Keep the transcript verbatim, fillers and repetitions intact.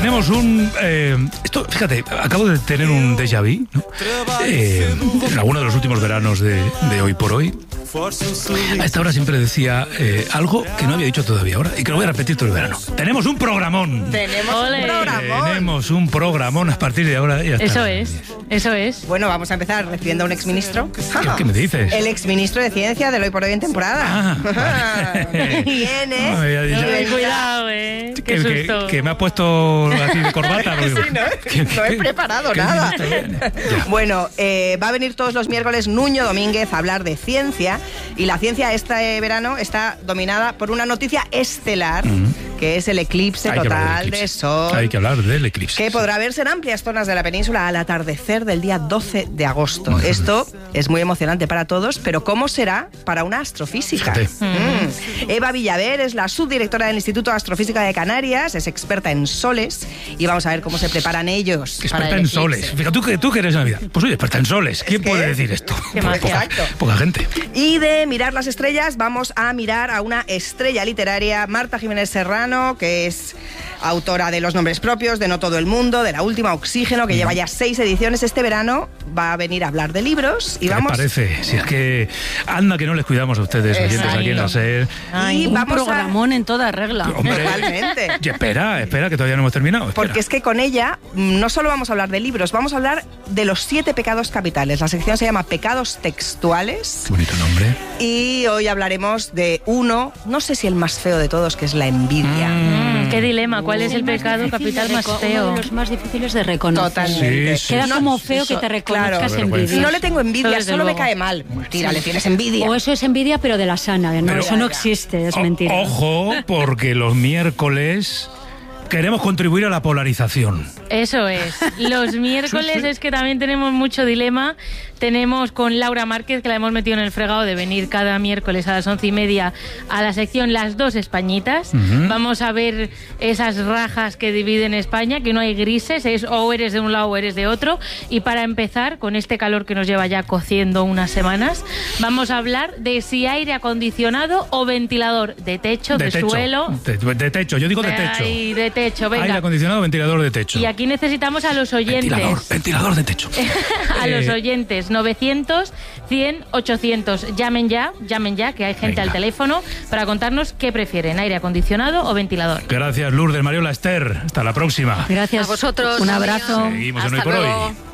tenemos un... Eh, esto, fíjate, acabo de tener un déjà vu, ¿no? Eh, en alguno de los últimos veranos de, de Hoy por Hoy. A esta hora siempre decía eh, algo que no había dicho todavía ahora y que lo voy a repetir todo el verano. Tenemos un programón. Tenemos Olé. un programón. Tenemos un programón a partir de ahora. Ya está. Eso es, eso es. Bueno, vamos a empezar recibiendo a un exministro. ¿Qué, ¿Qué me dices? El exministro de Ciencia del Hoy por Hoy en temporada. Ah, vale. Viene. No, ya, ya, Ay, cuidado, eh. Qué que, susto. Que, que me ha puesto así de corbata. Sí, no, ¿Qué, no he qué, preparado qué nada. Bueno, eh, va a venir todos los miércoles Nuño Domínguez a hablar de ciencia. Y la ciencia este verano está dominada por una noticia estelar, mm. que es el eclipse Hay total de sol. Hay que hablar del eclipse. Que podrá verse en amplias zonas de la península al atardecer del día doce de agosto. Mm. Esto es muy emocionante para todos, pero ¿cómo será para una astrofísica? Mm. Eva Villaver es la subdirectora del Instituto de Astrofísica de Canarias, es experta en soles y vamos a ver cómo se preparan ellos. Experta para el en eclipse. soles. Fíjate, tú que tú que eres Navidad. Pues soy experta en soles. ¿Quién puede decir esto? Poca, poca gente. Y de mirar las estrellas, vamos a mirar a una estrella literaria, Marta Jiménez Serrano, que es autora de Los nombres propios, de No todo el mundo, de La última Oxígeno, que mm. lleva ya seis ediciones. Este verano va a venir a hablar de libros y ¿Qué vamos... me parece? Si es que anda que no les cuidamos a ustedes, oyentes aquí en la SER. Ay, y un vamos programón a... en toda regla. Hombre, totalmente. Y espera, espera, que todavía no hemos terminado. Espera. Porque es que con ella no solo vamos a hablar de libros, vamos a hablar de los siete pecados capitales. La sección se llama Pecados Textuales. Qué bonito nombre. Y hoy hablaremos de uno, no sé si el más feo de todos, que es la envidia. Mm, qué dilema, ¿cuál es el, el pecado capital más feo? Uno de los más difíciles de reconocer. Totalmente. Sí, sí, Queda no, como feo eso, que te reconozcas claro, envidia. No le tengo envidia, Eso solo luego. me cae mal. Tira, sí. le tienes envidia. O eso es envidia, pero de la sana, ¿no? Pero, eso no existe, es o, mentira. Ojo, porque los miércoles queremos contribuir a la polarización. Eso es. Los miércoles sí, sí. es que también tenemos mucho dilema. Tenemos con Laura Márquez, que la hemos metido en el fregado de venir cada miércoles a las once y media a la sección Las Dos Españitas. Uh-huh. Vamos a ver esas rajas que dividen España, que no hay grises, es o eres de un lado o eres de otro. Y para empezar, con este calor que nos lleva ya cociendo unas semanas, vamos a hablar de si aire acondicionado o ventilador, de techo, de, de techo. suelo. De, de techo, yo digo de techo. Ay, de techo, venga. Aire acondicionado, ventilador de techo. Y aquí necesitamos a los oyentes. Ventilador, ventilador de techo. a eh, los oyentes. novecientos, cien, ochocientos. Llamen ya, llamen ya, que hay gente Venga. al teléfono para contarnos qué prefieren, aire acondicionado o ventilador. Gracias, Lourdes, Mariola, Esther. Hasta la próxima. Gracias a vosotros. Un abrazo. Seguimos Hasta en Hoy por luego. Hoy.